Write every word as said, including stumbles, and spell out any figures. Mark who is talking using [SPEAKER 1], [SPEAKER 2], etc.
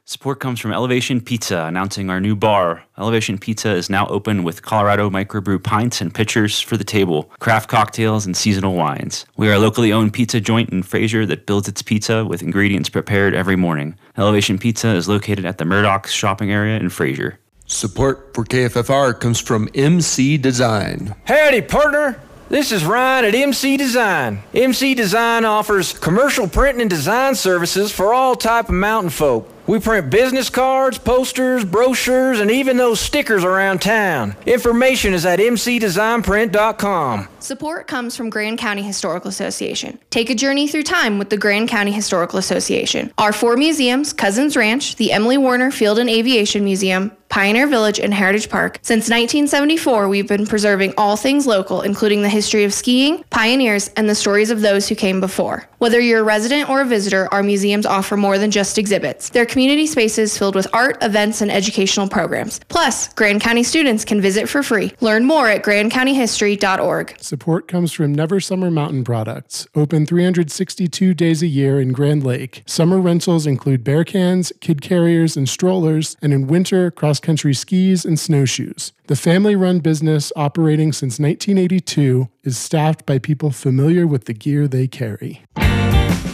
[SPEAKER 1] Support comes from Elevation Pizza, announcing our new bar. Elevation Pizza is now open with Colorado microbrew pints and pitchers for the table, craft cocktails, and seasonal wines. We are a locally owned pizza joint in Fraser that builds its pizza with ingredients prepared every morning. Elevation Pizza is located at the Murdoch's shopping area in Fraser.
[SPEAKER 2] Support for K F F R comes from M C Design.
[SPEAKER 3] Howdy, partner. This is Ryan at M C Design. M C Design offers commercial printing and design services for all type of mountain folk. We print business cards, posters, brochures, and even those stickers around town. Information is at m c design print dot com.
[SPEAKER 4] Support comes from Grand County Historical Association. Take a journey through time with the Grand County Historical Association. Our four museums, Cousins Ranch, the Emily Warner Field and Aviation Museum, Pioneer Village, and Heritage Park. Since nineteen seventy-four, we've been preserving all things local, including the history of skiing, pioneers, and the stories of those who came before. Whether you're a resident or a visitor, our museums offer more than just exhibits. They're community spaces filled with art, events, and educational programs. Plus, Grand County students can visit for free. Learn more at grand county history dot org.
[SPEAKER 5] Support comes from Never Summer Mountain Products. Open three hundred sixty-two days a year in Grand Lake. Summer rentals include bear cans, kid carriers, and strollers, and in winter, cross-country skis and snowshoes. The family-run business, operating since nineteen eighty-two, is staffed by people familiar with the gear they carry.